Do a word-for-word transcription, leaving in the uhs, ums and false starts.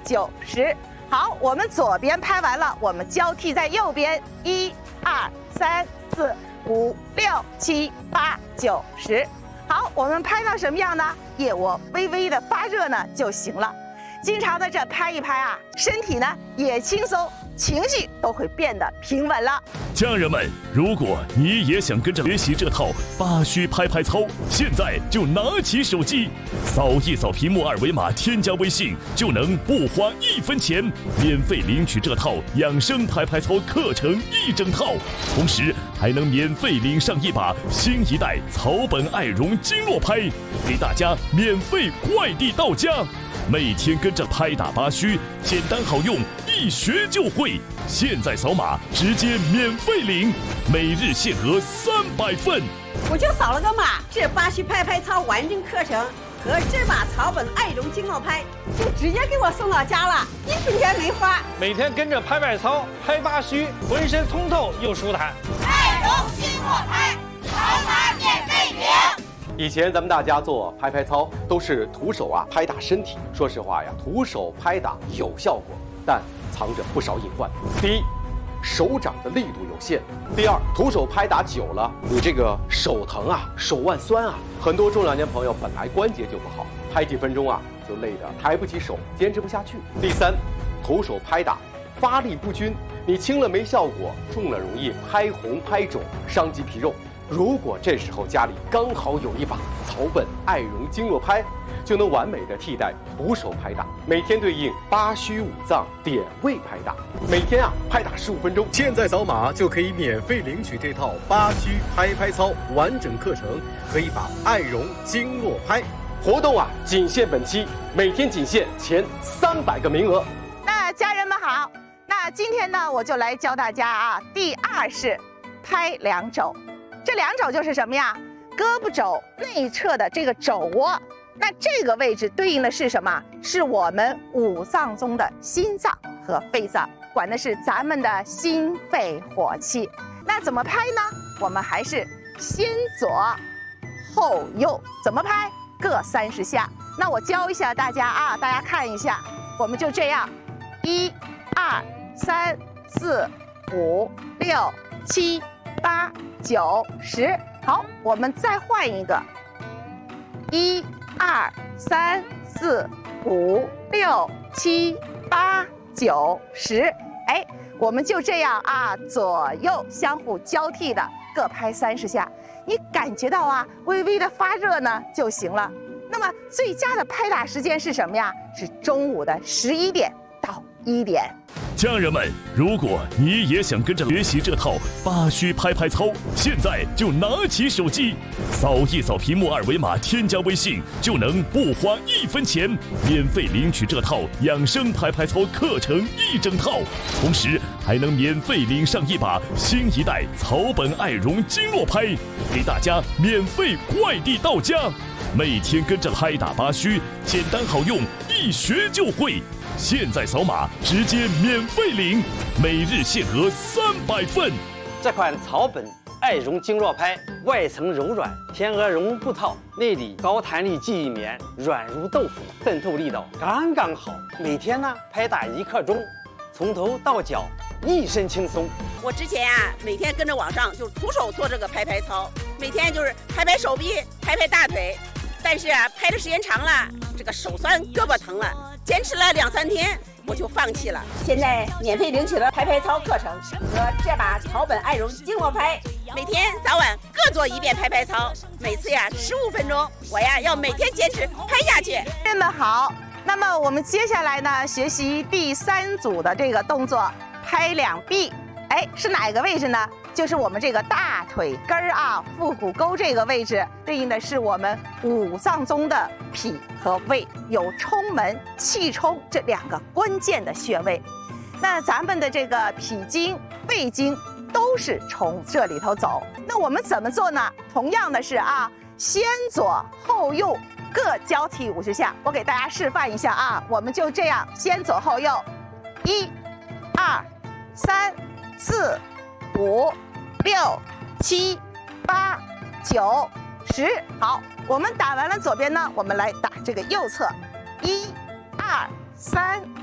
九十。好，我们左边拍完了，我们交替在右边，一二三四五六七八九十。好，我们拍到什么样呢？腋窝微微的发热呢就行了。经常的这拍一拍啊，身体呢也轻松，情绪都会变得平稳了。 家人们，如果你也想跟着学习这套八虚拍拍操，现在就拿起手机，扫一扫屏幕二维码，添加微信，就能不花一分钱，免费领取这套养生拍拍操课程一整套，同时还能免费领上一把新一代草本爱绒经络拍，给大家免费快递到家。每天跟着拍打八虚，简单好用，一学就会。现在扫码直接免费领，每日限额三百份。 我就扫了个码，这八虚拍拍操完整课程和这把草本爱绒经络拍就直接给我送到家了，一分钱没花。 每天跟着拍拍操，拍八虚，浑身通透又舒坦。 爱绒经络拍，扫码免费领。 以前咱们大家做拍拍操都是徒手啊拍打身体，说实话呀，徒手拍打有效果，但藏着不少隐患。第一，手掌的力度有限；第二，徒手拍打久了，你这个手疼啊，手腕酸啊，很多中老年朋友本来关节就不好，拍几分钟啊就累得抬不起手，坚持不下去。第三，徒手拍打发力不均，你轻了没效果，重了容易拍红拍肿，伤及皮肉。如果这时候家里刚好有一把草本爱绒经络拍，就能完美的替代徒手拍打，每天对应八虚五脏点位拍打，每天啊拍打十五分钟。 现在扫码就可以免费领取这套八虚拍拍操完整课程和一把爱绒经络拍。 活动啊仅限本期，每天仅限前三百个名额。 那家人们好，那今天呢我就来教大家啊，第二式拍两肘。这两肘就是什么呀？胳膊肘内侧的这个肘窝，那这个位置对应的是什么？是我们五脏中的心脏和肺脏，管的是咱们的心肺火气。那怎么拍呢？我们还是先左后右，怎么拍？各三十下。那我教一下大家啊，大家看一下，我们就这样，一、二、三、四、五、六、七、八、九、十。好，我们再换一个，一、二、三、四、五、六、七、八、九、十。哎，我们就这样啊，左右相互交替的各拍三十下。你感觉到啊，微微的发热呢就行了。那么最佳的拍打时间是什么呀？是中午的十一点到一点。 家人们，如果你也想跟着学习这套八虚拍拍操，现在就拿起手机，扫一扫屏幕二维码，添加微信，就能不花一分钱，免费领取这套养生拍拍操课程一整套，同时还能免费领上一把新一代草本爱绒经络拍，给大家免费快递到家。每天跟着拍打八虚，简单好用，一学就会。现在扫码直接免费领，每日限额三百份。 这款草本爱绒经络拍，外层柔软，天鹅绒布套，内里高弹力记忆棉，软如豆腐，渗透力道刚刚好。每天呢拍打一刻钟，从头到脚一身轻松。 我之前啊，每天跟着网上就徒手做这个拍拍操，每天就是拍拍手臂，拍拍大腿，但是啊，拍的时间长了，这个手酸，胳膊疼了。坚持了两三天，我就放弃了。现在免费领取了拍拍操课程和这把草本爱绒经络拍，每天早晚各做一遍拍拍操，每次呀十五分钟，我呀要每天坚持拍下去。 家人们好，那么我们接下来呢，学习第三组的这个动作，拍两臂。哎，是哪个位置呢？就是我们这个大腿根儿啊，腹股沟这个位置，对应的是我们五脏中的脾和胃，有冲门、气冲这两个关键的穴位。那咱们的这个脾经、胃经都是从这里头走。那我们怎么做呢？同样的是啊，先左后右各交替五十下。我给大家示范一下啊，我们就这样，先左后右，一、二、三、四、五、六、七、八、九、十。好，我们打完了左边呢，我们来打这个右侧，一、二、三。